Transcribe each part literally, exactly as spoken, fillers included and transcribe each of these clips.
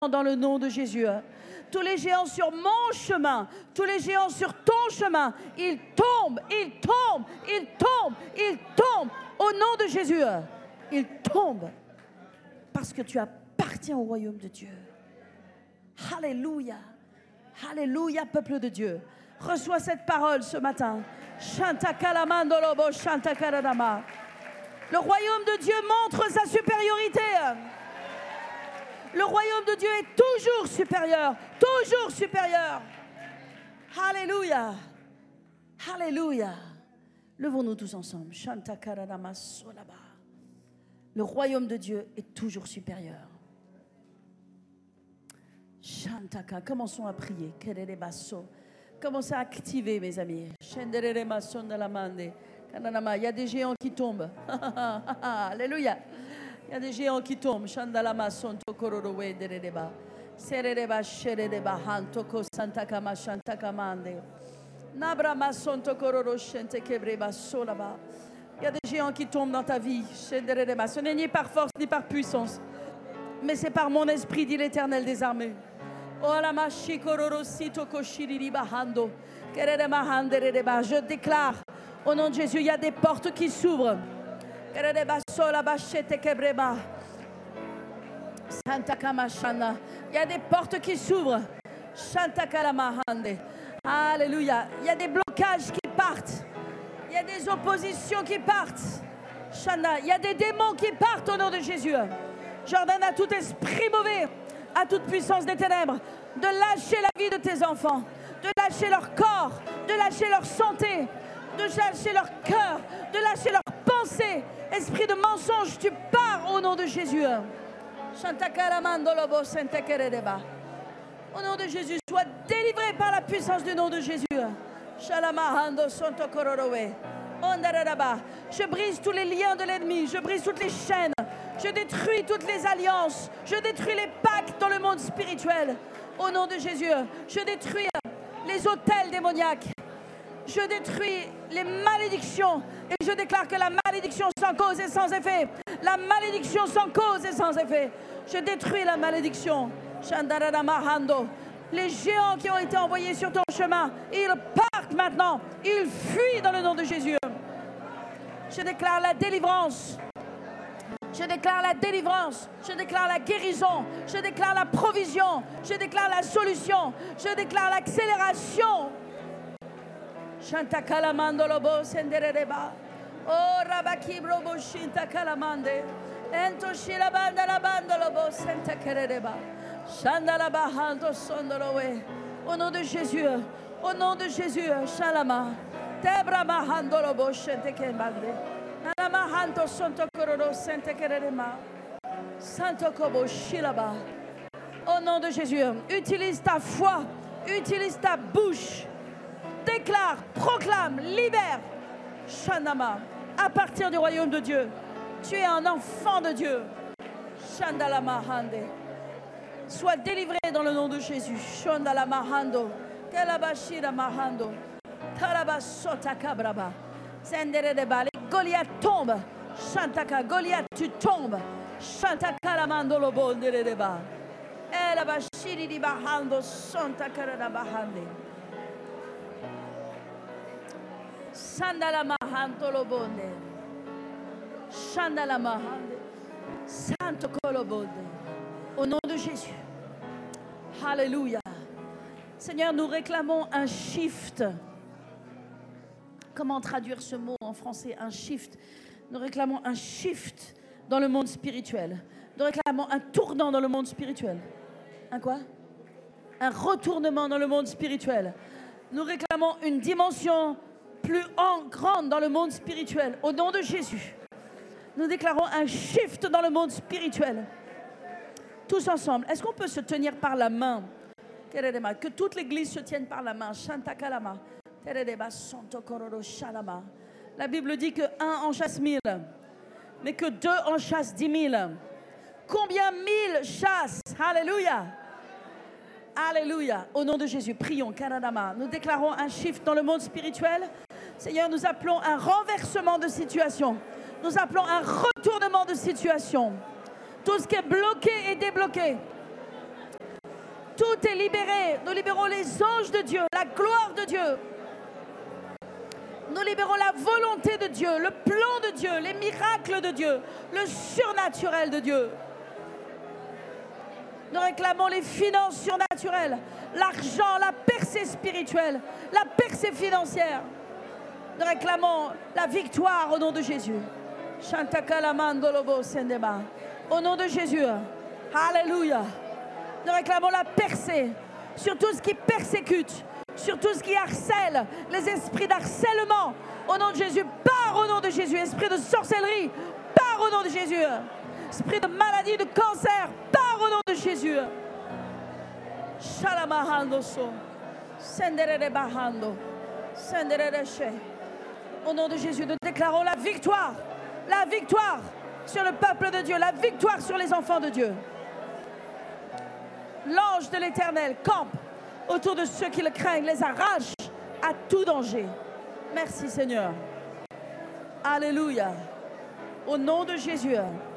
dans le nom de Jésus. Tous les géants sur mon chemin, tous les géants sur ton chemin, ils tombent, ils tombent, ils tombent, ils tombent au nom de Jésus. Ils tombent parce que tu appartiens au royaume de Dieu. Alléluia, alléluia, peuple de Dieu. Reçois cette parole ce matin. Le royaume de Dieu montre sa supériorité. Le royaume de Dieu est toujours supérieur, toujours supérieur. Alléluia, alléluia. Levons-nous tous ensemble. Le royaume de Dieu est toujours supérieur. Shantaka, commençons à prier. Commencez à activer, mes amis. Il y a des géants qui tombent. Alléluia. Il y a des géants qui tombent. Shandalama sonto kororowe dereba. Sereba shereba hantoko santakama shantakamande. Nabrama sonto kororo shente kebreba solaba. Il y a des géants qui tombent dans ta vie. Shendereba. Ce n'est ni par force ni par puissance, mais c'est par mon esprit, dit l'Éternel des armées. Je déclare au nom de Jésus, il y a des portes qui s'ouvrent. Il y a des portes qui s'ouvrent. Alléluia. Il y a des blocages qui partent. Il y a des oppositions qui partent. Il y a des démons qui partent au nom de Jésus. J'ordonne à tout esprit mauvais, à toute puissance des ténèbres, de lâcher la vie de tes enfants, de lâcher leur corps, de lâcher leur santé, de lâcher leur cœur, de lâcher leurs pensées. Esprit de mensonge, tu pars au nom de Jésus. Au nom de Jésus, sois délivré par la puissance du nom de Jésus. Je brise tous les liens de l'ennemi, je brise toutes les chaînes, je détruis toutes les alliances, je détruis les pactes dans le monde spirituel. Au nom de Jésus, je détruis les autels démoniaques. Je détruis les malédictions et je déclare que la malédiction sans cause et sans effet, la malédiction sans cause et sans effet, je détruis la malédiction. Les géants qui ont été envoyés sur ton chemin, ils partent maintenant, ils fuient dans le nom de Jésus. Je déclare la délivrance. Je déclare la délivrance, je déclare la guérison, je déclare la provision, je déclare la solution, je déclare l'accélération. Shanta kalamando lobo sendereba. Oh rabaki brobo shinta kalamande. Ento shilabanda labando lobo senta kereba. Shanda labahando sondolowe. Au nom de Jésus, au nom de Jésus, shalama. Tebra mahando lobo shente kemande. Nanamahanto sonto kororo sente kerema. Santo kobo shilaba. Au nom de Jésus, utilise ta foi, utilise ta bouche. Déclare, proclame, libère. Shandama, à partir du royaume de Dieu, tu es un enfant de Dieu. Shandalama hande. Sois délivré dans le nom de Jésus. Shandalama hando. Kelabashira mahando. Tarabasota kabraba. Senderedeba. Les Goliath tombe. Shantaka, Goliath, tu tombes. Shantaka la mandolo bonderedeba. Elabashiri di bahando. Santa karada bahande. Sandala mahanto lo bonde. Shandala mahande. Santo kolobonde. Au nom de Jésus. Alléluia. Seigneur, nous réclamons un shift. Comment traduire ce mot en français? Un shift. Nous réclamons un shift dans le monde spirituel. Nous réclamons un tournant dans le monde spirituel. Un quoi? Un retournement dans le monde spirituel. Nous réclamons une dimension plus en, grande dans le monde spirituel. Au nom de Jésus, nous déclarons un shift dans le monde spirituel. Tous ensemble, est-ce qu'on peut se tenir par la main? Que toute l'église se tienne par la main. Shantakalama. La Bible dit que un en chasse mille, mais que deux en chassent dix mille. Combien mille chassent? Alléluia. Alléluia. Au nom de Jésus, prions. Kanadama. Nous déclarons un shift dans le monde spirituel. Seigneur, nous appelons un renversement de situation. Nous appelons un retournement de situation. Tout ce qui est bloqué est débloqué. Tout est libéré. Nous libérons les anges de Dieu, la gloire de Dieu. Nous libérons la volonté de Dieu, le plan de Dieu, les miracles de Dieu, le surnaturel de Dieu. Nous réclamons les finances surnaturelles, l'argent, la percée spirituelle, la percée financière. Nous réclamons la victoire au nom de Jésus. Au nom de Jésus. Alléluia. Nous réclamons la percée sur tout ce qui persécute, sur tout ce qui harcèle, les esprits d'harcèlement. Au nom de Jésus, pars au nom de Jésus. Esprit de sorcellerie, pars au nom de Jésus. Esprit de maladie, de cancer, pars au nom de Jésus. Au nom de Jésus, nous déclarons la victoire. La victoire sur le peuple de Dieu. La victoire sur les enfants de Dieu. L'ange de l'Éternel campe autour de ceux qui le craignent, les arrache à tout danger. Merci Seigneur. Alléluia. Au nom de Jésus.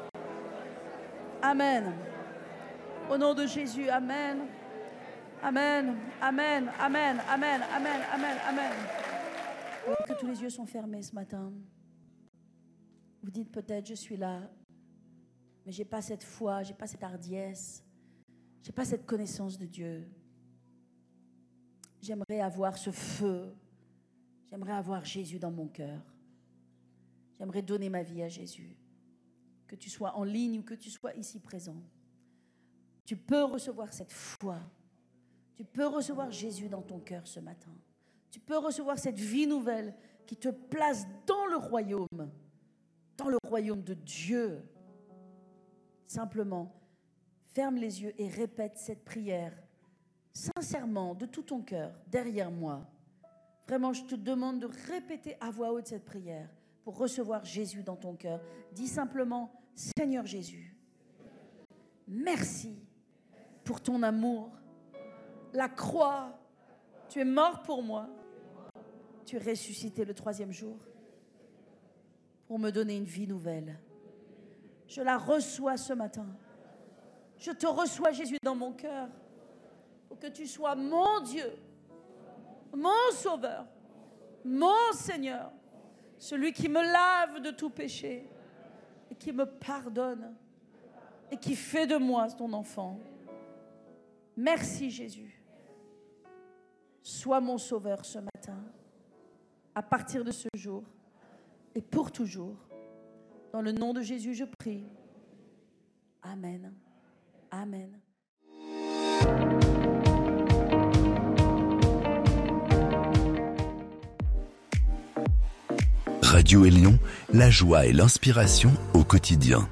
Amen. Au nom de Jésus. Amen. Amen. Amen. Amen. Amen. Amen. Amen. Amen. Que tous les yeux sont fermés ce matin. Vous dites peut-être, je suis là, mais je n'ai pas cette foi, je n'ai pas cette hardiesse, je n'ai pas cette connaissance de Dieu. J'aimerais avoir ce feu, j'aimerais avoir Jésus dans mon cœur. J'aimerais donner ma vie à Jésus. Que tu sois en ligne ou que tu sois ici présent. Tu peux recevoir cette foi. Tu peux recevoir Jésus dans ton cœur ce matin. Tu peux recevoir cette vie nouvelle qui te place dans le royaume, dans le royaume de Dieu. Simplement, ferme les yeux et répète cette prière sincèrement, de tout ton cœur, derrière moi. Vraiment, je te demande de répéter à voix haute cette prière pour recevoir Jésus dans ton cœur. Dis simplement, Seigneur Jésus, merci pour ton amour. La croix, tu es mort pour moi. Tu es ressuscité le troisième jour pour me donner une vie nouvelle. Je la reçois ce matin. Je te reçois, Jésus, dans mon cœur. Pour que tu sois mon Dieu, mon Sauveur, mon Seigneur, celui qui me lave de tout péché et qui me pardonne et qui fait de moi ton enfant. Merci, Jésus. Sois mon Sauveur ce matin, à partir de ce jour et pour toujours. Dans le nom de Jésus, je prie. Amen. Amen. Radio Élion, la joie et l'inspiration au quotidien.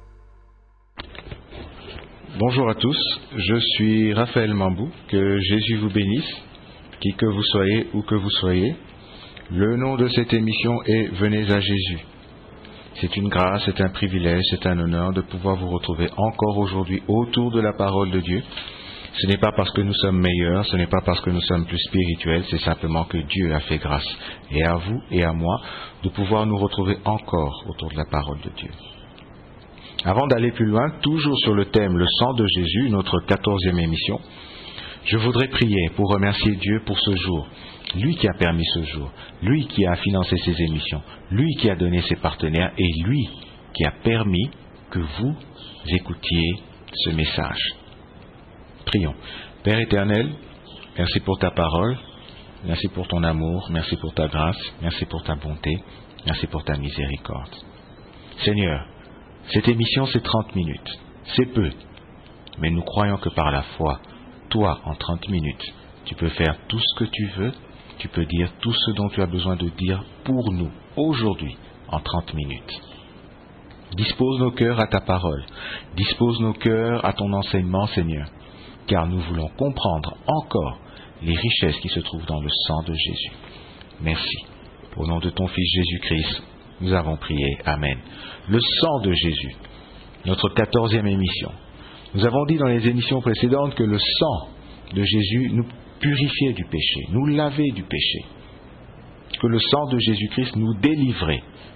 Bonjour à tous, je suis Raphaël Mambou, que Jésus vous bénisse, qui que vous soyez, où que vous soyez. Le nom de cette émission est Venez à Jésus. C'est une grâce, c'est un privilège, c'est un honneur de pouvoir vous retrouver encore aujourd'hui autour de la parole de Dieu. Ce n'est pas parce que nous sommes meilleurs, ce n'est pas parce que nous sommes plus spirituels, c'est simplement que Dieu a fait grâce, et à vous et à moi, de pouvoir nous retrouver encore autour de la parole de Dieu. Avant d'aller plus loin, toujours sur le thème Le sang de Jésus, notre quatorzième émission, je voudrais prier pour remercier Dieu pour ce jour. Lui qui a permis ce jour, lui qui a financé ces émissions, lui qui a donné ses partenaires et lui qui a permis que vous écoutiez ce message. Prions. Père éternel, merci pour ta parole, merci pour ton amour, merci pour ta grâce, merci pour ta bonté, merci pour ta miséricorde. Seigneur, cette émission c'est trente minutes, c'est peu, mais nous croyons que par la foi, toi en trente minutes, tu peux faire tout ce que tu veux, tu peux dire tout ce dont tu as besoin de dire pour nous, aujourd'hui, en trente minutes. Dispose nos cœurs à ta parole, dispose nos cœurs à ton enseignement, Seigneur, car nous voulons comprendre encore les richesses qui se trouvent dans le sang de Jésus. Merci. Au nom de ton Fils Jésus-Christ, nous avons prié. Amen. Le sang de Jésus, notre quatorzième émission. Nous avons dit dans les émissions précédentes que le sang de Jésus nous purifiait du péché, nous lavait du péché. Que le sang de Jésus-Christ nous délivrait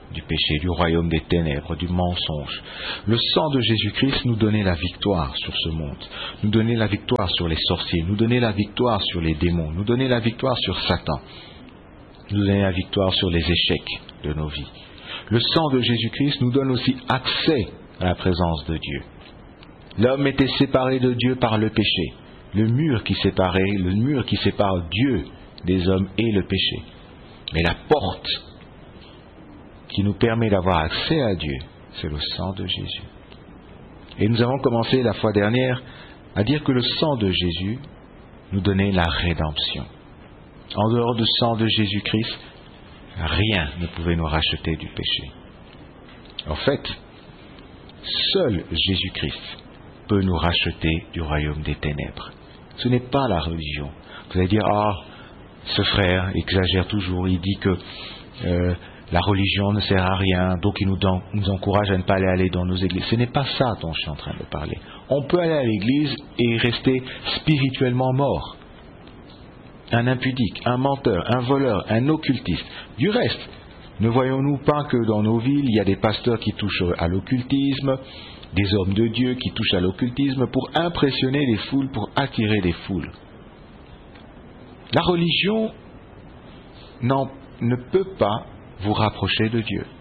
du péché, du royaume des ténèbres, du mensonge. Le sang de Jésus-Christ nous donnait la victoire sur ce monde, nous donnait la victoire sur les sorciers, nous donnait la victoire sur les démons, nous donnait la victoire sur Satan, nous donnait la victoire sur les échecs de nos vies. Le sang de Jésus-Christ nous donne aussi accès à la présence de Dieu. L'homme était séparé de Dieu par le péché, le mur qui séparait, le mur qui sépare Dieu des hommes et le péché. Mais la porte qui nous permet d'avoir accès à Dieu, c'est le sang de Jésus. Et nous avons commencé la fois dernière à dire que le sang de Jésus nous donnait la rédemption. En dehors du sang de Jésus-Christ, rien ne pouvait nous racheter du péché. En fait, seul Jésus-Christ peut nous racheter du royaume des ténèbres. Ce n'est pas la religion. Vous allez dire, ah, ce frère exagère toujours, il dit que euh, la religion ne sert à rien, donc il nous, don, nous encourage à ne pas aller, aller dans nos églises. Ce n'est pas ça dont je suis en train de parler. On peut aller à l'église et rester spirituellement mort. Un impudique, un menteur, un voleur, un occultiste. Du reste, ne voyons-nous pas que dans nos villes, il y a des pasteurs qui touchent à l'occultisme, des hommes de Dieu qui touchent à l'occultisme pour impressionner les foules, pour attirer les foules. La religion n'en, ne peut pas vous rapprocher de Dieu.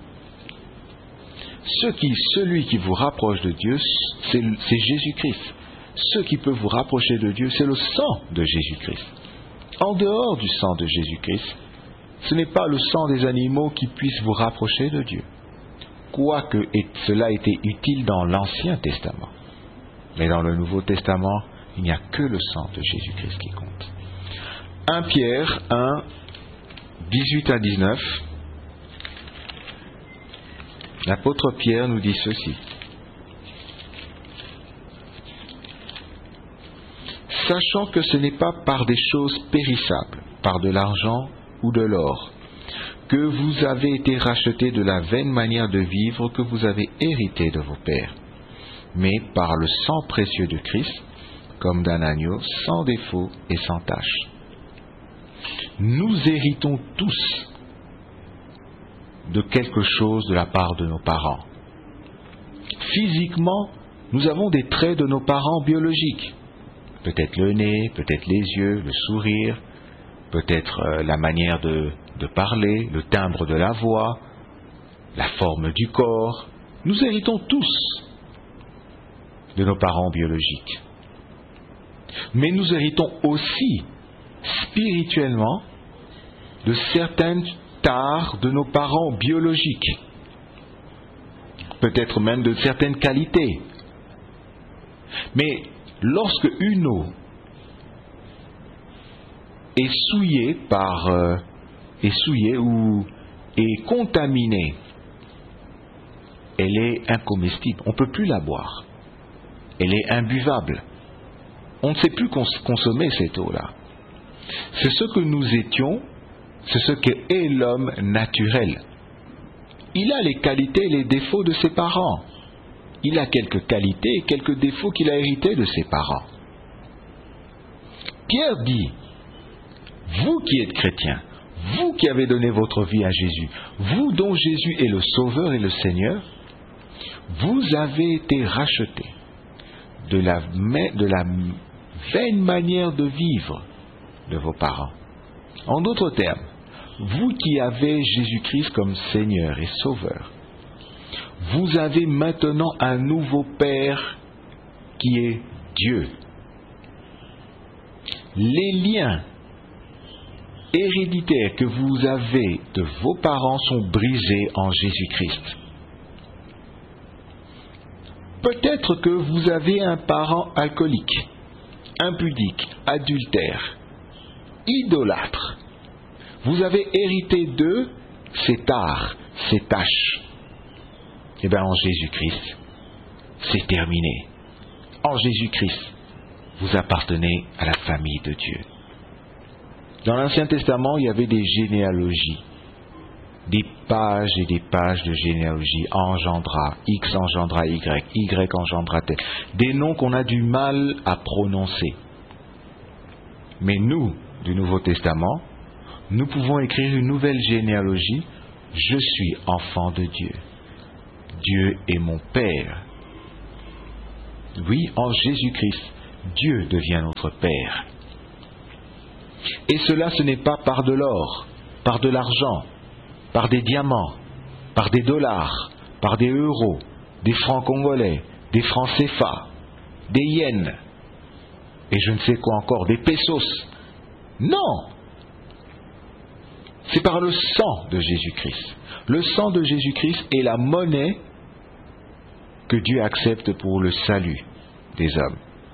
Ce qui, celui qui vous rapproche de Dieu, c'est, c'est Jésus-Christ. Ce qui peut vous rapprocher de Dieu, c'est le sang de Jésus-Christ. En dehors du sang de Jésus-Christ, ce n'est pas le sang des animaux qui puisse vous rapprocher de Dieu. Quoique cela était utile dans l'Ancien Testament. Mais dans le Nouveau Testament, il n'y a que le sang de Jésus-Christ qui compte. premier Pierre un, dix-huit à dix-neuf. L'apôtre Pierre nous dit ceci. Sachant que ce n'est pas par des choses périssables, par de l'argent ou de l'or, que vous avez été rachetés de la vaine manière de vivre que vous avez hérité de vos pères, mais par le sang précieux de Christ, comme d'un agneau, sans défaut et sans tache. Nous héritons tous de quelque chose de la part de nos parents. Physiquement, nous avons des traits de nos parents biologiques. Peut-être le nez, peut-être les yeux, le sourire, peut-être euh, la manière de, de parler, le timbre de la voix, la forme du corps. Nous héritons tous de nos parents biologiques. Mais nous héritons aussi spirituellement de certaines tares de nos parents biologiques, peut-être même de certaines qualités. Mais lorsque une eau est souillée par euh, est souillée ou est contaminée, elle est incomestible. On ne peut plus la boire. Elle est imbuvable. On ne sait plus cons- consommer cette eau-là. C'est ce que nous étions, c'est ce qu'est l'homme naturel. Il a les qualités et les défauts de ses parents. Il a quelques qualités et quelques défauts qu'il a hérités de ses parents. Pierre dit, vous qui êtes chrétiens, vous qui avez donné votre vie à Jésus, vous dont Jésus est le Sauveur et le Seigneur, vous avez été rachetés de la, de la vaine manière de vivre de vos parents. En d'autres termes, vous qui avez Jésus-Christ comme Seigneur et Sauveur, vous avez maintenant un nouveau Père qui est Dieu. Les liens héréditaires que vous avez de vos parents sont brisés en Jésus-Christ. Peut-être que vous avez un parent alcoolique, impudique, adultère, idolâtre. Vous avez hérité d'eux ces tares, ces tâches. Eh bien, en Jésus-Christ, c'est terminé. En Jésus-Christ, vous appartenez à la famille de Dieu. Dans l'Ancien Testament, il y avait des généalogies, des pages et des pages de généalogie. Engendra, X engendra Y, Y engendra T. Des noms qu'on a du mal à prononcer. Mais nous, du Nouveau Testament, nous pouvons écrire une nouvelle généalogie Je suis enfant de Dieu. Dieu est mon Père. Oui, en Jésus-Christ, Dieu devient notre Père. Et cela, ce n'est pas par de l'or, par de l'argent, par des diamants, par des dollars, par des euros, des francs congolais, des francs C F A, des yens, et je ne sais quoi encore, des pesos. Non! C'est par le sang de Jésus-Christ. Le sang de Jésus-Christ est la monnaie que Dieu accepte pour le salut des hommes.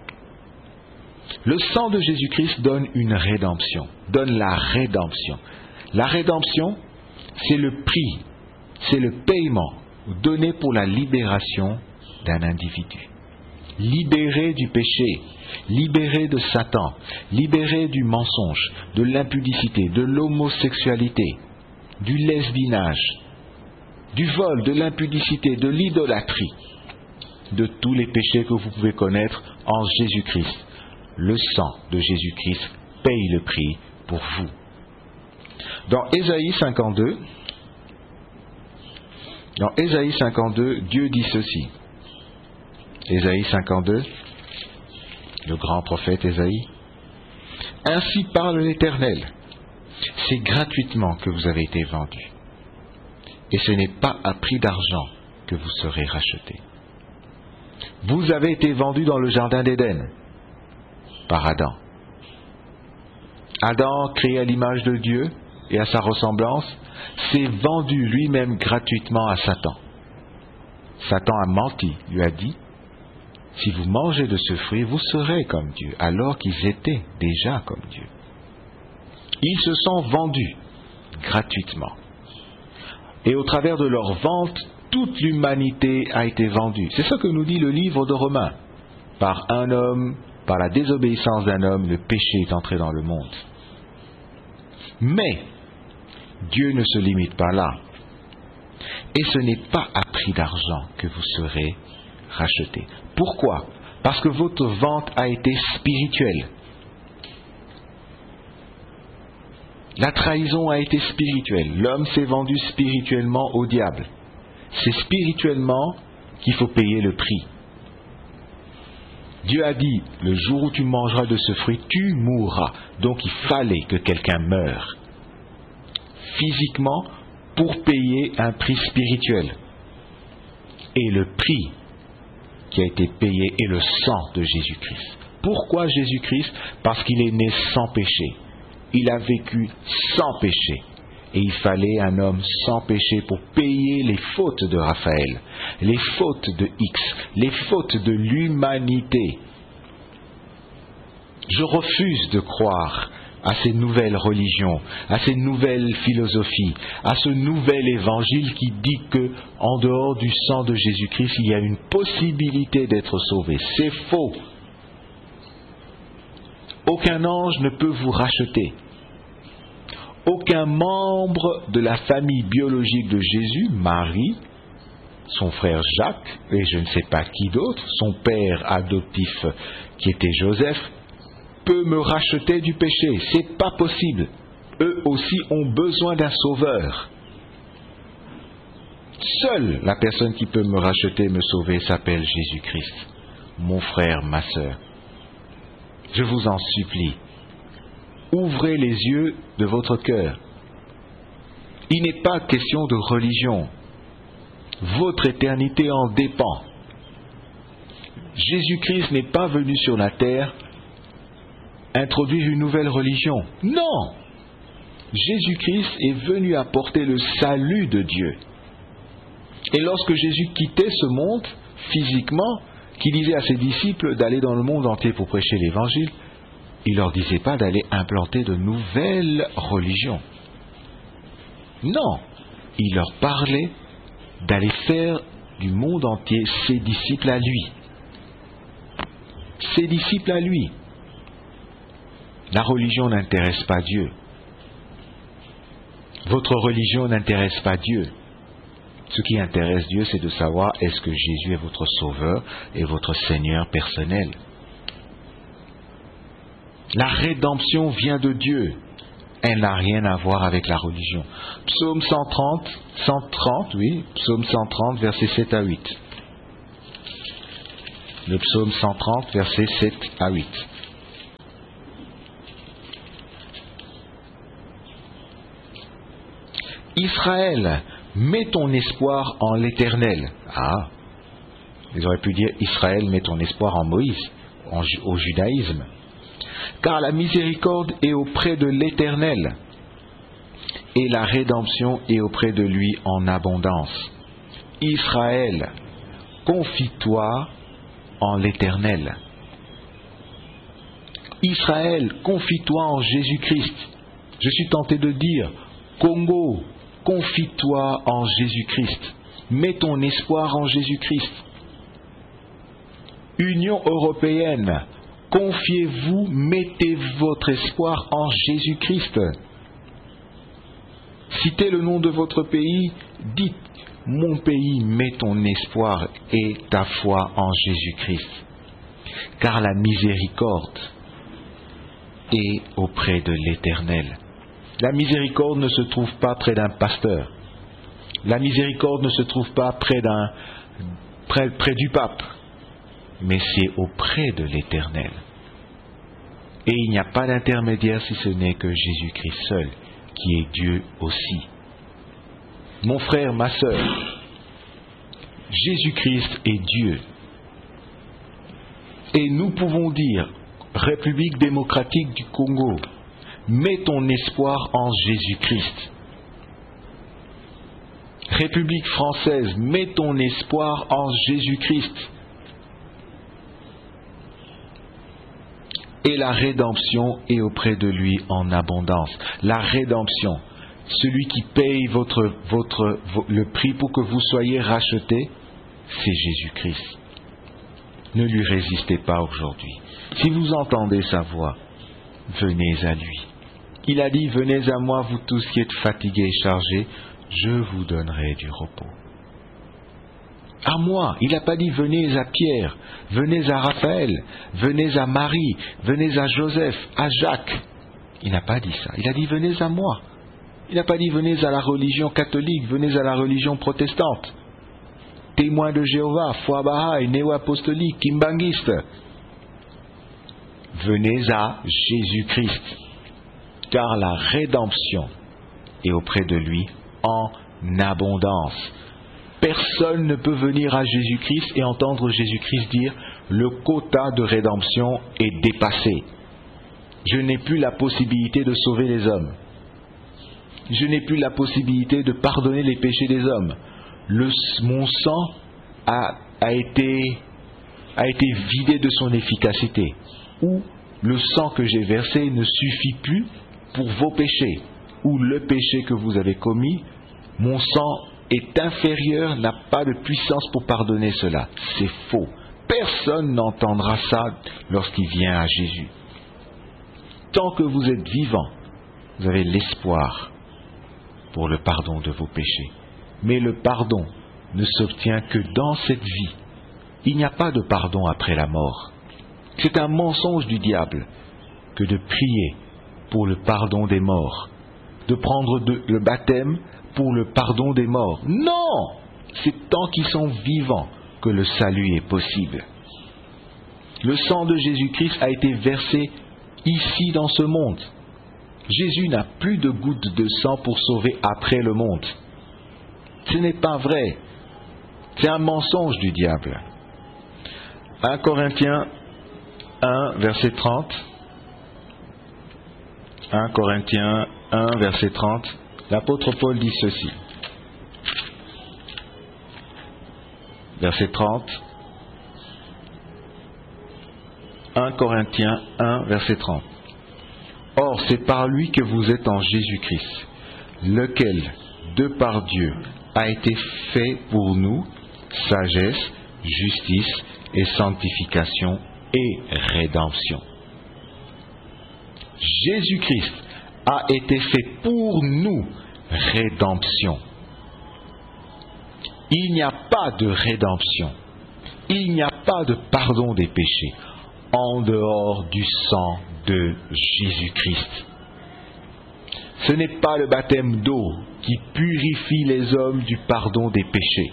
Le sang de Jésus-Christ donne une rédemption, donne la rédemption. La rédemption, c'est le prix, c'est le paiement donné pour la libération d'un individu. Libéré du péché, libéré de Satan, libéré du mensonge, de l'impudicité, de l'homosexualité, du lesbinage, du vol, de l'impudicité, de l'idolâtrie, de tous les péchés que vous pouvez connaître en Jésus-Christ. Le sang de Jésus-Christ paye le prix pour vous. Dans Ésaïe cinquante-deux, dans Ésaïe cinquante-deux, Dieu dit ceci. Ésaïe cinquante-deux, le grand prophète Ésaïe. Ainsi parle l'Éternel, c'est gratuitement que vous avez été vendus, et ce n'est pas à prix d'argent que vous serez rachetés. Vous avez été vendus dans le jardin d'Éden par Adam. Adam, créé à l'image de Dieu et à sa ressemblance, s'est vendu lui-même gratuitement à Satan. Satan a menti, lui a dit, si vous mangez de ce fruit, vous serez comme Dieu, alors qu'ils étaient déjà comme Dieu. Ils se sont vendus gratuitement. Et au travers de leur vente, toute l'humanité a été vendue. C'est ce que nous dit le livre de Romains. Par un homme, par la désobéissance d'un homme, le péché est entré dans le monde. Mais Dieu ne se limite pas là. Et ce n'est pas à prix d'argent que vous serez rachetés. Pourquoi? Parce que votre vente a été spirituelle. La trahison a été spirituelle. L'homme s'est vendu spirituellement au diable. C'est spirituellement qu'il faut payer le prix. Dieu a dit, le jour où tu mangeras de ce fruit, tu mourras. Donc il fallait que quelqu'un meure physiquement pour payer un prix spirituel. Et le prix qui a été payé est le sang de Jésus-Christ. Pourquoi Jésus-Christ? Parce qu'il est né sans péché. Il a vécu sans péché. Et il fallait un homme sans péché pour payer les fautes de Raphaël, les fautes de X, les fautes de l'humanité. Je refuse de croire à ces nouvelles religions, à ces nouvelles philosophies, à ce nouvel évangile qui dit que, en dehors du sang de Jésus-Christ, il y a une possibilité d'être sauvé. C'est faux. Aucun ange ne peut vous racheter. Aucun membre de la famille biologique de Jésus, Marie, son frère Jacques, et je ne sais pas qui d'autre, son père adoptif qui était Joseph, peut me racheter du péché. C'est pas possible. Eux aussi ont besoin d'un sauveur. Seule la personne qui peut me racheter, me sauver, s'appelle Jésus-Christ. Mon frère, ma sœur, je vous en supplie, ouvrez les yeux de votre cœur. Il n'est pas question de religion. Votre éternité en dépend. Jésus-Christ n'est pas venu sur la terre introduire une nouvelle religion. Non! Jésus-Christ est venu apporter le salut de Dieu. Et lorsque Jésus quittait ce monde, physiquement, qu'il disait à ses disciples d'aller dans le monde entier pour prêcher l'évangile, il ne leur disait pas d'aller implanter de nouvelles religions. Non, il leur parlait d'aller faire du monde entier ses disciples à lui. Ses disciples à lui. La religion n'intéresse pas Dieu. Votre religion n'intéresse pas Dieu. Ce qui intéresse Dieu, c'est de savoir est-ce que Jésus est votre sauveur et votre Seigneur personnel. La rédemption vient de Dieu. Elle n'a rien à voir avec la religion. Psaume cent trente, cent trente, oui, psaume cent trente, versets sept à huit. Le psaume cent trente, versets sept à huit. Israël, mets ton espoir en l'Éternel. Ah, ils auraient pu dire Israël, mets ton espoir en Moïse, en, au judaïsme. Car la miséricorde est auprès de l'Éternel, et la rédemption est auprès de lui en abondance. Israël, confie-toi en l'Éternel. Israël, confie-toi en Jésus-Christ. Je suis tenté de dire, Congo, confie-toi en Jésus-Christ. Mets ton espoir en Jésus-Christ. Union européenne, confiez-vous, mettez votre espoir en Jésus-Christ. Citez le nom de votre pays, dites, mon pays, mets ton espoir et ta foi en Jésus-Christ. Car la miséricorde est auprès de l'Éternel. La miséricorde ne se trouve pas près d'un pasteur. La miséricorde ne se trouve pas près d'un, près, près du pape. Mais c'est auprès de l'Éternel. Et il n'y a pas d'intermédiaire si ce n'est que Jésus-Christ seul, qui est Dieu aussi. Mon frère, ma sœur, Jésus-Christ est Dieu. Et nous pouvons dire, République démocratique du Congo, mets ton espoir en Jésus-Christ. République française, mets ton espoir en Jésus-Christ. Et la rédemption est auprès de lui en abondance. La rédemption, celui qui paye votre, votre, le prix pour que vous soyez rachetés, c'est Jésus-Christ. Ne lui résistez pas aujourd'hui. Si vous entendez sa voix, venez à lui. Il a dit, venez à moi, vous tous qui êtes fatigués et chargés, je vous donnerai du repos. À moi, il n'a pas dit venez à Pierre, venez à Raphaël, venez à Marie, venez à Joseph, à Jacques. Il n'a pas dit ça. Il a dit venez à moi. Il n'a pas dit venez à la religion catholique, venez à la religion protestante. Témoins de Jéhovah, foi Baha'i, néo-apostolique, kimbanguiste. Venez à Jésus-Christ, car la rédemption est auprès de lui en abondance. Personne ne peut venir à Jésus-Christ et entendre Jésus-Christ dire « le quota de rédemption est dépassé. Je n'ai plus la possibilité de sauver les hommes. Je n'ai plus la possibilité de pardonner les péchés des hommes. Le, mon sang a, a, été, a été vidé de son efficacité. Ou le sang que j'ai versé ne suffit plus pour vos péchés. Ou le péché que vous avez commis, mon sang est inférieur, n'a pas de puissance pour pardonner cela. C'est faux. Personne n'entendra ça lorsqu'il vient à Jésus. Tant que vous êtes vivant, vous avez l'espoir pour le pardon de vos péchés. Mais le pardon ne s'obtient que dans cette vie. Il n'y a pas de pardon après la mort. C'est un mensonge du diable que de prier pour le pardon des morts, de prendre de, le baptême pour le pardon des morts. Non! C'est tant qu'ils sont vivants que le salut est possible. Le sang de Jésus-Christ a été versé ici dans ce monde. Jésus n'a plus de gouttes de sang pour sauver après le monde. Ce n'est pas vrai. C'est un mensonge du diable. un Corinthiens un, verset trente. un Corinthiens un, verset trente. L'apôtre Paul dit ceci. Verset trente. un Corinthiens un, verset trente. Or, c'est par lui que vous êtes en Jésus-Christ, lequel, de par Dieu, a été fait pour nous sagesse, justice et sanctification et rédemption. Jésus-Christ a été fait pour nous rédemption. Il n'y a pas de rédemption, il n'y a pas de pardon des péchés en dehors du sang de Jésus-Christ. Ce n'est pas le baptême d'eau qui purifie les hommes du pardon des péchés.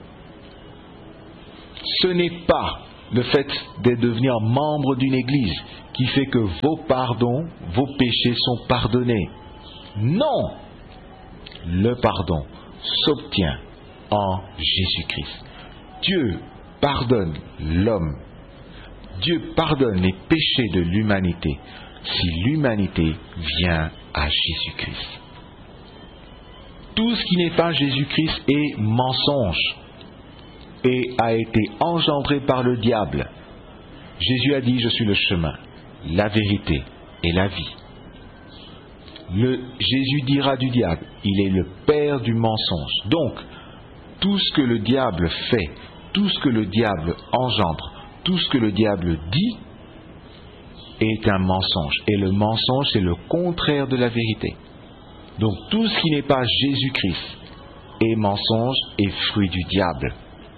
Ce n'est pas le fait de devenir membre d'une église qui fait que vos pardons, vos péchés sont pardonnés. Non! Le pardon s'obtient en Jésus-Christ. Dieu pardonne l'homme. Dieu pardonne les péchés de l'humanité si l'humanité vient à Jésus-Christ. Tout ce qui n'est pas Jésus-Christ est mensonge et a été engendré par le diable. Jésus a dit, je suis le chemin, la vérité et la vie. Le, Jésus dira du diable, il est le père du mensonge. Donc, tout ce que le diable fait, tout ce que le diable engendre, tout ce que le diable dit est un mensonge. Et le mensonge, c'est le contraire de la vérité. Donc, tout ce qui n'est pas Jésus-Christ est mensonge et fruit du diable.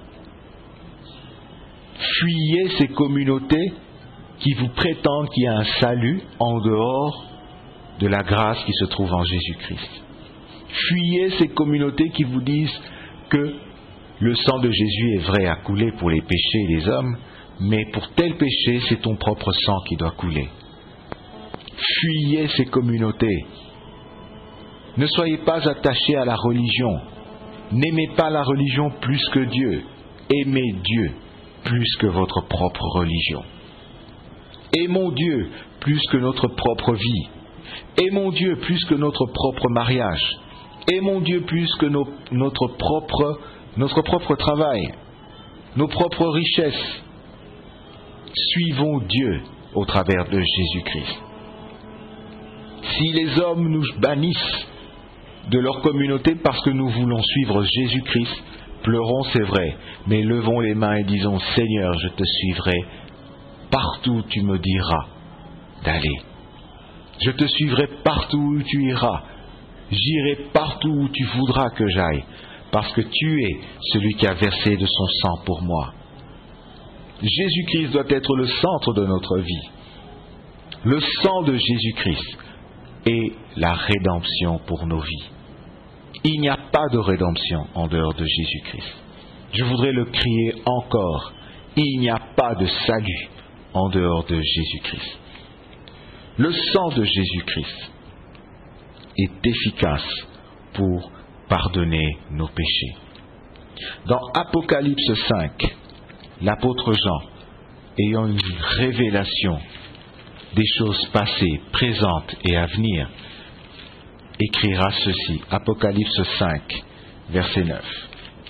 Fuyez ces communautés qui vous prétendent qu'il y a un salut en dehors de la grâce qui se trouve en Jésus-Christ. Fuyez ces communautés qui vous disent que le sang de Jésus est vrai à couler pour les péchés des hommes, mais pour tel péché, c'est ton propre sang qui doit couler. Fuyez ces communautés. Ne soyez pas attachés à la religion. N'aimez pas la religion plus que Dieu. Aimez Dieu plus que votre propre religion. Aimons Dieu plus que notre propre vie. Aimons Dieu plus que notre propre mariage. Aimons Dieu plus que nos, notre, propre, notre propre travail, nos propres richesses. Suivons Dieu au travers de Jésus-Christ. Si les hommes nous bannissent de leur communauté parce que nous voulons suivre Jésus-Christ, pleurons, c'est vrai, mais levons les mains et disons, Seigneur, je te suivrai partout où tu me diras d'aller. Je te suivrai partout où tu iras. J'irai partout où tu voudras que j'aille, parce que tu es celui qui a versé de son sang pour moi. Jésus-Christ doit être le centre de notre vie. Le sang de Jésus-Christ est la rédemption pour nos vies. Il n'y a pas de rédemption en dehors de Jésus-Christ. Je voudrais le crier encore. Il n'y a pas de salut en dehors de Jésus-Christ. Le sang de Jésus-Christ est efficace pour pardonner nos péchés. Dans Apocalypse cinq, l'apôtre Jean, ayant une révélation des choses passées, présentes et à venir, écrira ceci, Apocalypse cinq, verset neuf.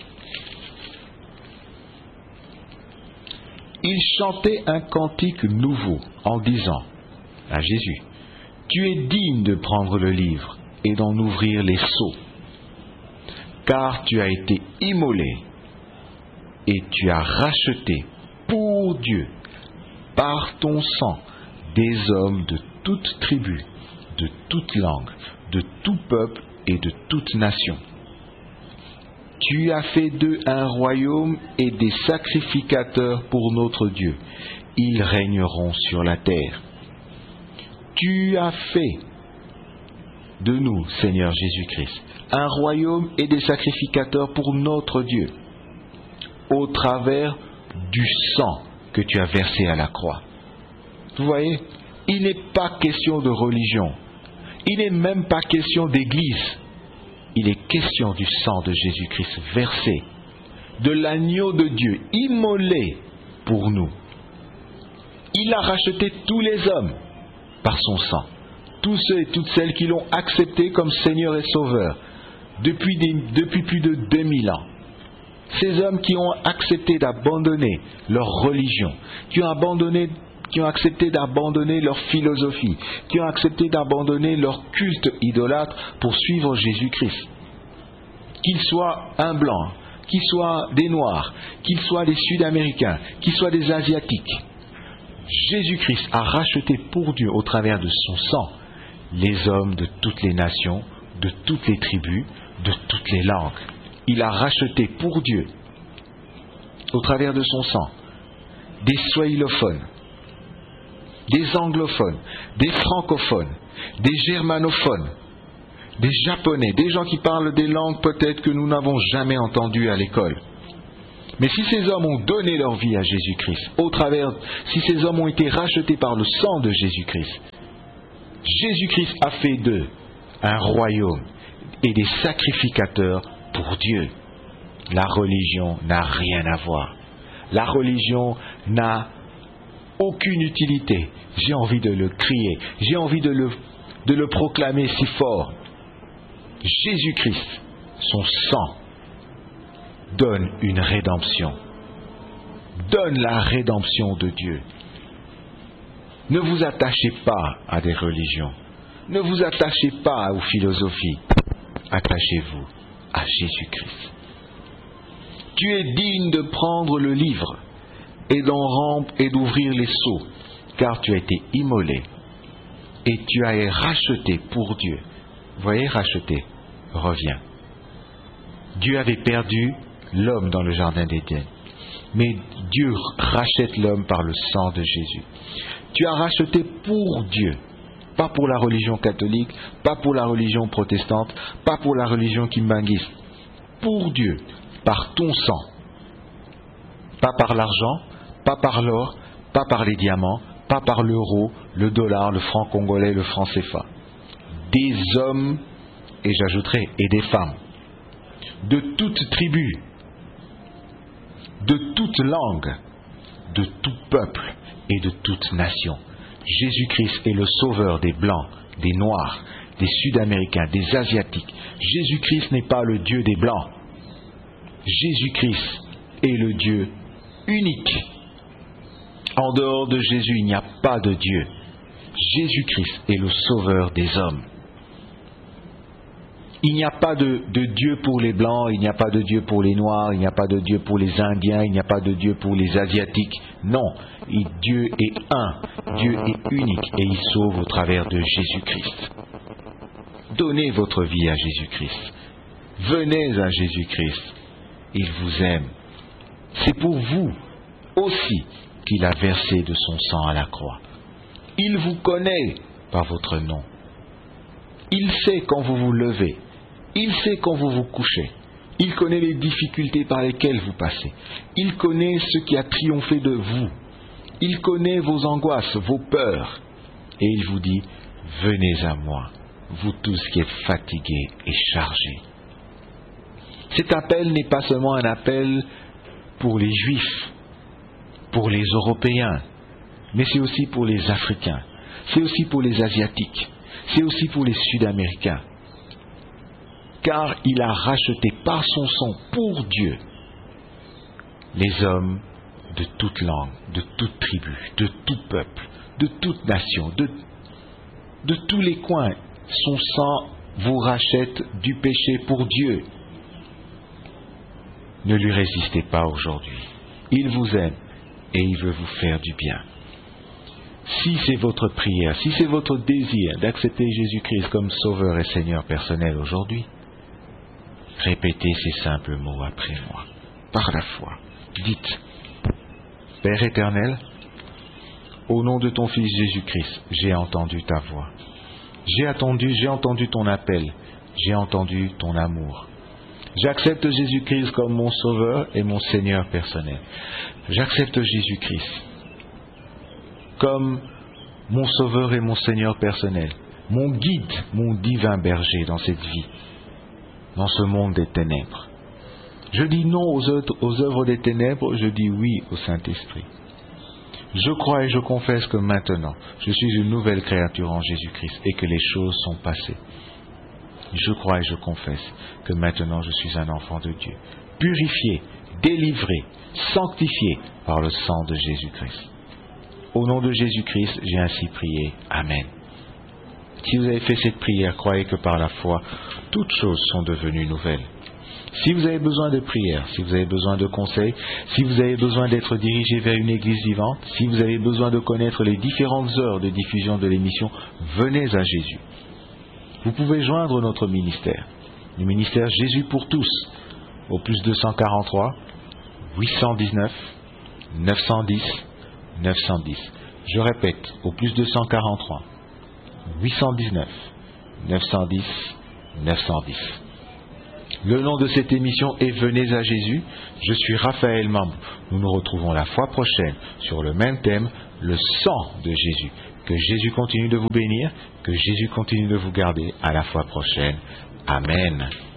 Il chantait un cantique nouveau en disant à Jésus, tu es digne de prendre le livre et d'en ouvrir les sceaux, car tu as été immolé et tu as racheté pour Dieu par ton sang des hommes de toute tribu, de toute langue, de tout peuple et de toute nation. Tu as fait d'eux un royaume et des sacrificateurs pour notre Dieu. Ils régneront sur la terre. Tu as fait de nous, Seigneur Jésus-Christ, un royaume et des sacrificateurs pour notre Dieu, au travers du sang que tu as versé à la croix. Vous voyez, il n'est pas question de religion, il n'est même pas question d'église, il est question du sang de Jésus-Christ versé, de l'agneau de Dieu immolé pour nous. Il a racheté tous les hommes par son sang, tous ceux et toutes celles qui l'ont accepté comme Seigneur et Sauveur depuis, des, depuis plus de deux mille ans. Ces hommes qui ont accepté d'abandonner leur religion, qui ont, abandonné, qui ont accepté d'abandonner leur philosophie, qui ont accepté d'abandonner leur culte idolâtre pour suivre Jésus-Christ. Qu'ils soient un blanc, qu'ils soient des noirs, qu'ils soient des Sud-Américains, qu'ils soient des Asiatiques. Jésus-Christ a racheté pour Dieu au travers de son sang les hommes de toutes les nations, de toutes les tribus, de toutes les langues. Il a racheté pour Dieu au travers de son sang des swahilophones, des anglophones, des francophones, des germanophones, des Japonais, des gens qui parlent des langues peut-être que nous n'avons jamais entendues à l'école. Mais si ces hommes ont donné leur vie à Jésus-Christ, au travers, si ces hommes ont été rachetés par le sang de Jésus-Christ, Jésus-Christ a fait d'eux un royaume et des sacrificateurs pour Dieu. La religion n'a rien à voir. La religion n'a aucune utilité. J'ai envie de le crier, j'ai envie de le, de le proclamer si fort. Jésus-Christ, son sang, donne une rédemption. Donne la rédemption de Dieu. Ne vous attachez pas à des religions. Ne vous attachez pas aux philosophies. Attachez-vous à Jésus-Christ. Tu es digne de prendre le livre et d'en remplir et d'ouvrir les seaux, car tu as été immolé et tu as été racheté pour Dieu. Voyez, racheté, reviens. Dieu avait perdu l'homme dans le jardin d'Éden, mais Dieu rachète l'homme par le sang de Jésus. Tu as racheté pour Dieu, pas pour la religion catholique, pas pour la religion protestante, pas pour la religion kimbanguiste, pour Dieu, par ton sang, pas par l'argent, pas par l'or, pas par les diamants, pas par l'euro, le dollar, le franc congolais, le franc C F A. Des hommes, et j'ajouterai, et des femmes, de toute tribu, de toute langue, de tout peuple et de toute nation. Jésus-Christ est le sauveur des Blancs, des Noirs, des Sud-Américains, des Asiatiques. Jésus-Christ n'est pas le Dieu des Blancs. Jésus-Christ est le Dieu unique. En dehors de Jésus, il n'y a pas de Dieu. Jésus-Christ est le sauveur des hommes. Il n'y a pas de, de Dieu pour les Blancs, il n'y a pas de Dieu pour les Noirs, il n'y a pas de Dieu pour les Indiens, il n'y a pas de Dieu pour les Asiatiques. Non, et Dieu est un, Dieu est unique et il sauve au travers de Jésus-Christ. Donnez votre vie à Jésus-Christ. Venez à Jésus-Christ. Il vous aime. C'est pour vous aussi qu'il a versé de son sang à la croix. Il vous connaît par votre nom. Il sait quand vous vous levez. Il sait quand vous vous couchez. Il connaît les difficultés par lesquelles vous passez. Il connaît ce qui a triomphé de vous. Il connaît vos angoisses, vos peurs. Et il vous dit, venez à moi, vous tous qui êtes fatigués et chargés. Cet appel n'est pas seulement un appel pour les Juifs, pour les Européens, mais c'est aussi pour les Africains, c'est aussi pour les Asiatiques, c'est aussi pour les Sud-Américains. Car il a racheté par son sang pour Dieu les hommes de toute langue, de toute tribu, de tout peuple, de toute nation, de, de tous les coins. Son sang vous rachète du péché pour Dieu. Ne lui résistez pas aujourd'hui. Il vous aime et il veut vous faire du bien. Si c'est votre prière, si c'est votre désir d'accepter Jésus-Christ comme Sauveur et Seigneur personnel aujourd'hui, répétez ces simples mots après moi, par la foi. Dites, Père éternel, au nom de ton Fils Jésus-Christ, j'ai entendu ta voix. J'ai attendu, j'ai entendu ton appel, j'ai entendu ton amour. J'accepte Jésus-Christ comme mon Sauveur et mon Seigneur personnel. J'accepte Jésus-Christ comme mon Sauveur et mon Seigneur personnel, mon guide, mon divin berger dans cette vie, dans ce monde des ténèbres. Je dis non aux œuvres, aux œuvres des ténèbres, je dis oui au Saint-Esprit. Je crois et je confesse que maintenant, je suis une nouvelle créature en Jésus-Christ et que les choses sont passées. Je crois et je confesse que maintenant je suis un enfant de Dieu, purifié, délivré, sanctifié par le sang de Jésus-Christ. Au nom de Jésus-Christ, j'ai ainsi prié. Amen. Si vous avez fait cette prière, croyez que par la foi, toutes choses sont devenues nouvelles. Si vous avez besoin de prière, si vous avez besoin de conseils, si vous avez besoin d'être dirigé vers une église vivante, si vous avez besoin de connaître les différentes heures de diffusion de l'émission, venez à Jésus. Vous pouvez joindre notre ministère, le ministère Jésus pour tous, au plus deux cent quarante-trois, huit cent dix-neuf, neuf cent dix, neuf cent dix. Je répète, au plus deux cent quarante-trois, huit cent dix-neuf, neuf cent dix, neuf cent dix. Le nom de cette émission est Venez à Jésus. Je suis Raphaël Mambou. Nous nous retrouvons la fois prochaine sur le même thème, le sang de Jésus. Que Jésus continue de vous bénir, que Jésus continue de vous garder. À la fois prochaine. Amen.